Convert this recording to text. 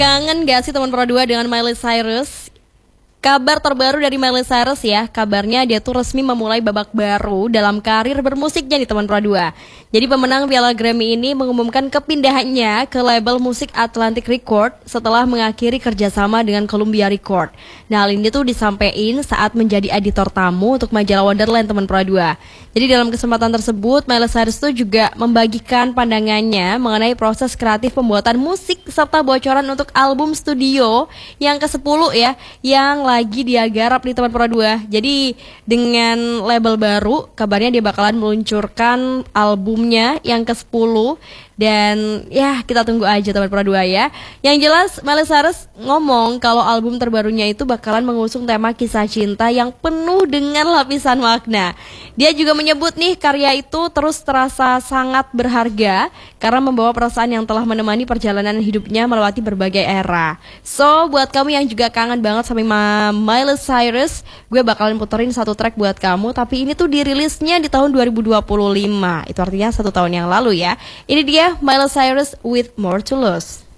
Kangen gak sih teman Pro 2 dengan Miley Cyrus? Kabar terbaru dari Miley Cyrus ya, kabarnya dia tuh resmi memulai babak baru dalam karir bermusiknya di teman Pro 2. Jadi pemenang Piala Grammy ini mengumumkan kepindahannya ke label musik Atlantic Record setelah mengakhiri kerjasama dengan Columbia Record. Nah, hal ini tuh disampaikan saat menjadi editor tamu untuk majalah Wonderland teman Pro 2. Jadi dalam kesempatan tersebut, Miley Cyrus tuh juga membagikan pandangannya mengenai proses kreatif pembuatan musik serta bocoran untuk album studio yang ke-10 ya, yang lagi dia garap di teman Pro 2. Jadi dengan label baru, kabarnya dia bakalan meluncurkan albumnya yang ke-10. Dan ya kita tunggu aja teman Pro 2 ya. Yang jelas Miley Cyrus ngomong kalau album terbarunya itu bakalan mengusung tema kisah cinta yang penuh dengan lapisan makna. Dia juga menyebut nih karya itu terus terasa sangat berharga karena membawa perasaan yang telah menemani perjalanan hidupnya melewati berbagai era. So buat kamu yang juga kangen banget sama Miley Cyrus, gue bakalan puterin satu track buat kamu. Tapi ini tuh dirilisnya di tahun 2025. Itu artinya 1 tahun yang lalu ya. Ini dia Miley Cyrus with More to Lose.